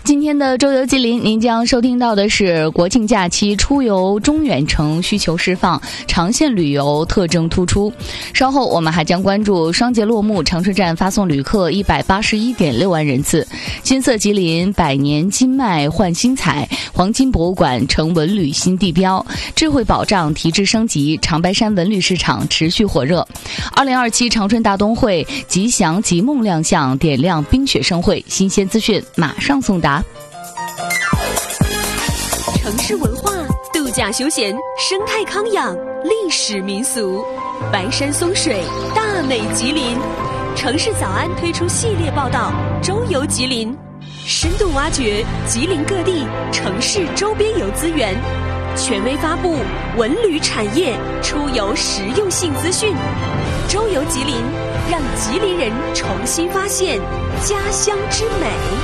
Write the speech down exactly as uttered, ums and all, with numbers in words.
今天的周游吉林，您将收听到的是国庆假期出游中远程需求释放，长线旅游特征突出。稍后我们还将关注双节落幕，长春站发送旅客一百八十一点六万人次，金色吉林百年金麦焕新彩，黄金博物馆成文旅新地标，智慧保障提质升级，长白山文旅市场持续火热。二零二七长春大冬会吉祥吉梦亮相，点亮冰雪盛会，新鲜资讯马上送达。 城市文化、度假休闲、生态康养、历史民俗，白山松水，大美吉林。城市早安推出系列报道《周游吉林》，深度挖掘吉林各地城市周边游资源，权威发布文旅产业出游实用性资讯。周游吉林，让吉林人重新发现家乡之美。